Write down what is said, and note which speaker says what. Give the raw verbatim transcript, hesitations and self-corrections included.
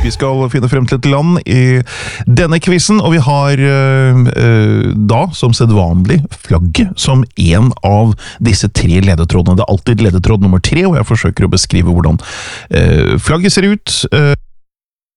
Speaker 1: Vi skal finne frem til et land i denne quizen, og vi har uh, da, som sedvanlig, flagget som en av disse tre ledetrådene. Det er alltid ledetråd nummer tre, og jeg forsøker å beskrive hvordan uh, flagget ser ut. Uh,